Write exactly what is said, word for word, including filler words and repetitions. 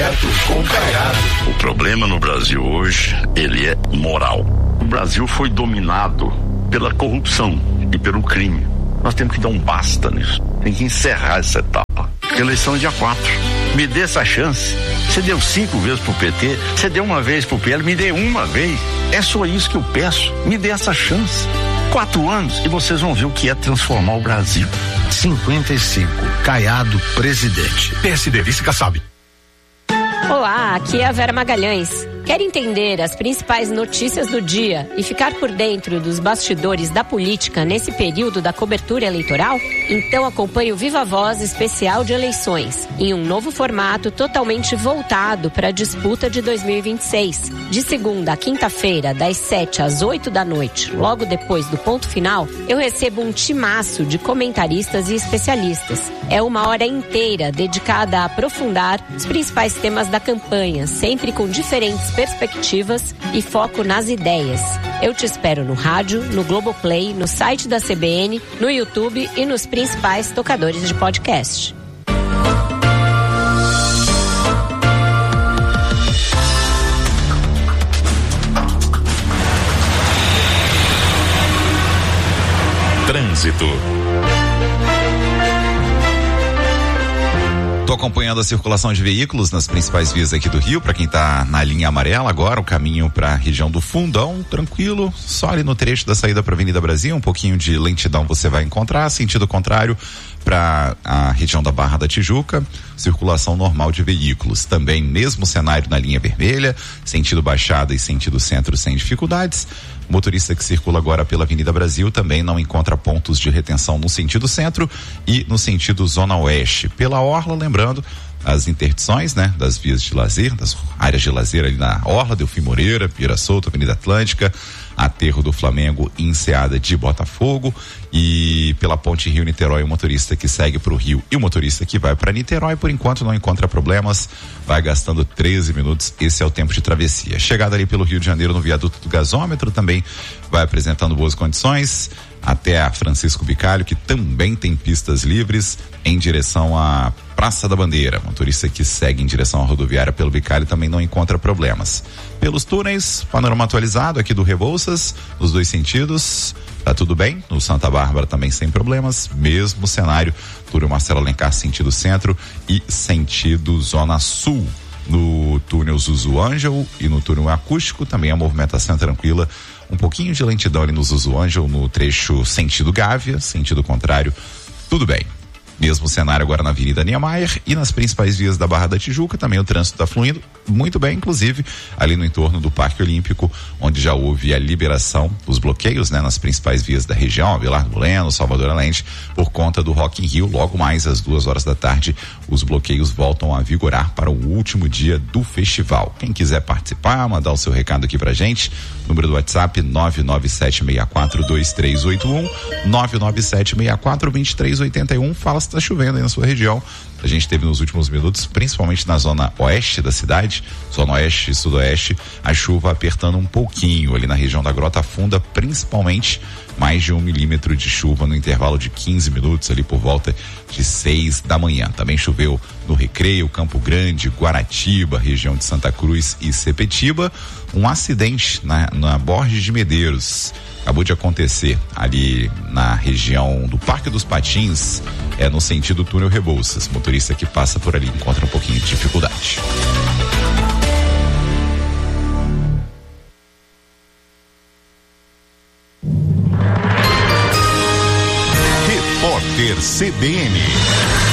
Direto com Caiado. O problema no Brasil hoje, ele é moral. O Brasil foi dominado pela corrupção e pelo crime. Nós temos que dar um basta nisso. Tem que encerrar essa etapa. Eleição é dia quatro. Me dê essa chance. Você deu cinco vezes pro P T, você deu uma vez pro P L, me dê uma vez. É só isso que eu peço. Me dê essa chance. Quatro anos e vocês vão ver o que é transformar o Brasil. cinquenta e cinco. Caiado, presidente. P S D, vice Kassab. Olá, aqui é a Vera Magalhães. Quer entender as principais notícias do dia e ficar por dentro dos bastidores da política nesse período da cobertura eleitoral? Então acompanhe o Viva Voz especial de eleições, em um novo formato totalmente voltado para a disputa de dois mil e vinte e seis. De segunda a quinta-feira, das sete às oito da noite, logo depois do ponto final, eu recebo um timaço de comentaristas e especialistas. É uma hora inteira dedicada a aprofundar os principais temas da campanha, sempre com diferentes perspectivas e foco nas ideias. Eu te espero no rádio, no Globoplay, no site da C B N, no YouTube e nos principais tocadores de podcast. Trânsito. Tô acompanhando a circulação de veículos nas principais vias aqui do Rio. Para quem tá na linha amarela agora, o caminho para a região do Fundão, tranquilo, só ali no trecho da saída para Avenida Brasil, um pouquinho de lentidão você vai encontrar, sentido contrário para a região da Barra da Tijuca, circulação normal de veículos. Também mesmo cenário na linha vermelha, sentido Baixada e sentido Centro sem dificuldades. O motorista que circula agora pela Avenida Brasil também não encontra pontos de retenção no sentido centro e no sentido zona oeste. Pela orla, lembrando, as interdições, né, das vias de lazer, das áreas de lazer ali na orla, Delfim Moreira, Pira Solto, Avenida Atlântica, Aterro do Flamengo e Enseada de Botafogo. E pela Ponte Rio-Niterói, o motorista que segue para o Rio e o motorista que vai para Niterói, por enquanto não encontra problemas, vai gastando treze minutos, esse é o tempo de travessia. Chegada ali pelo Rio de Janeiro no viaduto do gasômetro, também vai apresentando boas condições, até a Francisco Bicalho, que também tem pistas livres em direção à Praça da Bandeira. Motorista que segue em direção à rodoviária pelo Bicalho também não encontra problemas. Pelos túneis, panorama atualizado aqui do Rebouças, nos dois sentidos, tá tudo bem. No Santa Bárbara também sem problemas, mesmo cenário, túnel Marcelo Alencar sentido centro e sentido zona sul. No túnel Zuzu Ângel e no túnel acústico também a movimentação tranquila, um pouquinho de lentidão ali no Zuzu Ângel, no trecho sentido Gávea, sentido contrário, tudo bem. Mesmo cenário agora na Avenida Niemeyer e nas principais vias da Barra da Tijuca, também o trânsito está fluindo muito bem, inclusive ali no entorno do Parque Olímpico, onde já houve a liberação dos bloqueios, né, nas principais vias da região, Abelardo Bueno, Salvador Allende, por conta do Rock in Rio. Logo mais às duas horas da tarde, os bloqueios voltam a vigorar para o último dia do festival. Quem quiser participar, mandar o seu recado aqui pra gente, número do WhatsApp nove nove sete seis quatro dois três oito um, nove nove sete seis quatro dois três oito um. Fala se está chovendo aí na sua região. A gente teve nos últimos minutos, principalmente na zona oeste da cidade, zona oeste e sudoeste, a chuva apertando um pouquinho ali na região da Grota Funda, principalmente mais de um milímetro de chuva no intervalo de quinze minutos, ali por volta de seis da manhã. Também choveu no Recreio, Campo Grande, Guaratiba, região de Santa Cruz e Sepetiba. Um acidente na, na Borges de Medeiros acabou de acontecer ali na região do Parque dos Patins, é no sentido túnel Rebouças. Motorista que passa por ali encontra um pouquinho de dificuldade. Repórter C B N.